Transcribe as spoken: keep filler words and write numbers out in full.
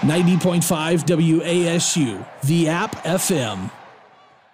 ninety point five W A S U, the app F M.